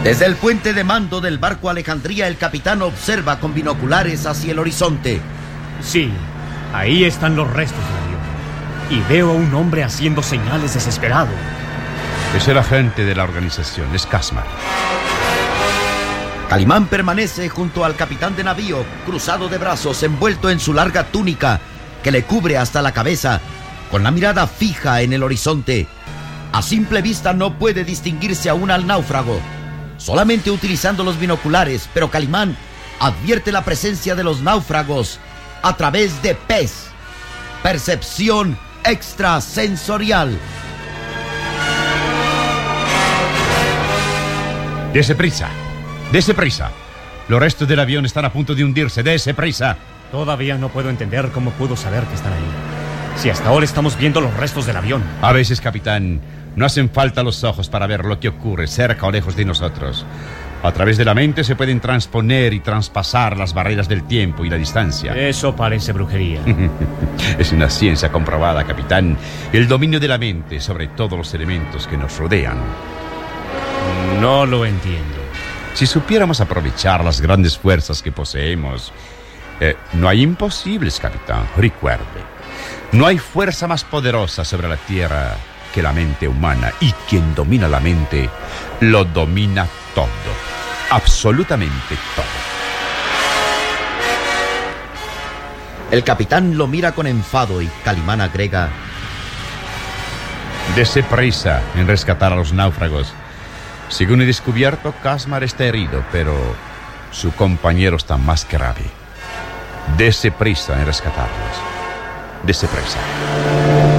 Desde el puente de mando del barco Alejandría, el capitán observa con binoculares hacia el horizonte. Sí, ahí están los restos del avión. Y veo a un hombre haciendo señales desesperado. Es el agente de la organización, es Casmar. Calimán permanece junto al capitán de navío, cruzado de brazos, envuelto en su larga túnica que le cubre hasta la cabeza, con la mirada fija en el horizonte. A simple vista no puede distinguirse aún al náufrago, solamente utilizando los binoculares, pero Calimán advierte la presencia de los náufragos a través de PES, percepción extrasensorial. ¡Dese prisa! ¡Dese prisa! Los restos del avión están a punto de hundirse. ¡Dese prisa! Todavía no puedo entender cómo pudo saber que están ahí, si hasta ahora estamos viendo los restos del avión. A veces, capitán, no hacen falta los ojos para ver lo que ocurre cerca o lejos de nosotros. A través de la mente se pueden transponer y traspasar las barreras del tiempo y la distancia. Eso parece brujería. Es una ciencia comprobada, capitán. El dominio de la mente sobre todos los elementos que nos rodean. No lo entiendo. Si supiéramos aprovechar las grandes fuerzas que poseemos, no hay imposibles, capitán. Recuerde, no hay fuerza más poderosa sobre la tierra que la mente humana. Y quien domina la mente, lo domina todo. Absolutamente todo. El capitán lo mira con enfado y Calimán agrega: Dese prisa en rescatar a los náufragos. Según he descubierto, Casmar está herido, pero su compañero está más grave. Dese prisa en rescatarlos. Dese prisa.